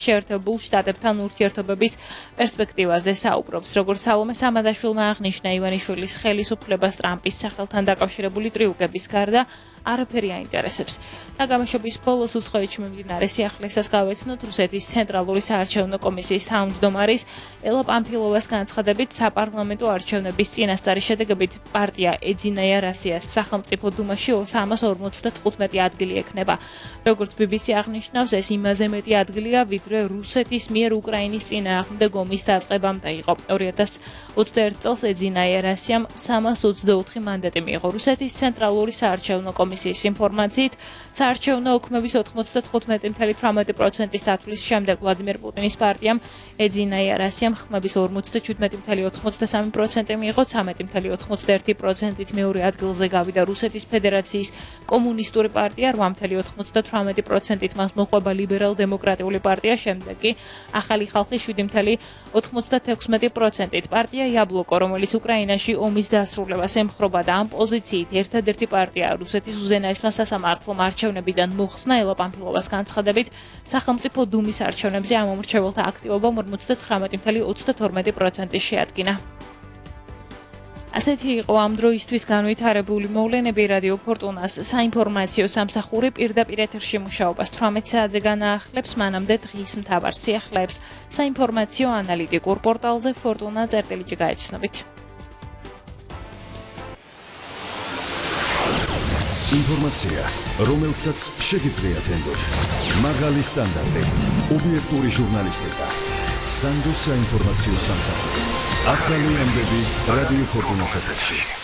შეერთებულ შტატებთან ურთიერთობების პერსპექტივაზე საუბრობს. როგორც სალომე სამადაშვილმა აღნიშნა, ივანიშვილის ხელისუფლებას ტრამპის სახელთან დაკავშირებული ტრიუკების გარდა არაფერი აინტერესებს. თამაშობის ბოლოს უცხოეთში მიმდინარე სიახლესას გავეცნოთ რუსეთის ცენტრალური საარჩევნო კომისიის თავმჯდომარის ელა პამფილოვას განცხადებით, საპარლამენტო არჩევნების წინასწარი შედეგებით პარტია ეძინაია რასიას სახელმწიფო დუმაში 355 ადგილი ექნება. როგორც BBC აღნიშნავს, ეს იმაზე მეტი ადგილია, ვიდრე რუსეთის მიერ უკრაინის წინააღმდეგ ომის დაწყებამდე იყო. 2021 წელს ეძინაია რასიამ 324 მანდატი მიიღო. რუსეთის ცენტრალური საარჩევნო კომისიის ინფორმაციით, საარჩევნო ოქმების 95.18%-ის დათვლის შემდეგ ვლადიმერ პუტინის პარტიამ ეძინაია რასიამ ხმების 57.83% მიიღო, 13.81%-ით მეორე ადგილზე გავიდა რუსეთის ფედერაციის კომუნისტური პარტია, 8.98%-ით მას მოჰყვება ლიბერალ-დემოკრატიული პარტია, შემდეგ კი ახალი ხალხი 7.96%-ით. პარტია იაბლოკო, რომელიც უკრაინაში ომის დასრულებას ემხრობა და ამ პოზიციით ერთადერთი პარტია რუსეთის უზენაესმა სასამართლომ არჩევნებიდან მოხსნა ელა პამფილოვას განცხადებით, სახელმწიფო დუმის არჩევნებზე ამ მომრჩეველთა აქტივობამ 59.32% შეადგინა. ასეთი იყო ამ დროისთვის განვითარებული მოვლენები რადიო ფორტუნას საინფორმაციო სამსახური პირდაპირ ეთერში მუშაობას 18 საათზე განაახლებს, მანამდე დღის მთავარ სიახლეებს საინფორმაციო ანალიტიკურ პორტალზე fortuna.gr გაეცნობით. ინფორმაცია, რომელსაც შეგიძლიათ ენდოთ. მაღალი სტანდარტი, ობიექტური ჟურნალისტიკა. სანდოს საინფორმაციო სამსახური. ახალი ამბები რადიო ფორტუნას ეთერში.